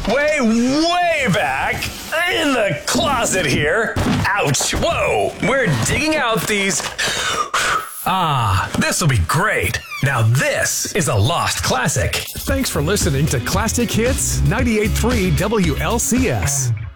way back in the closet here. Ouch. Whoa. We're digging out these. This'll be great. Now this is a lost classic. Thanks for listening to Classic Hits 98.3 WLCS.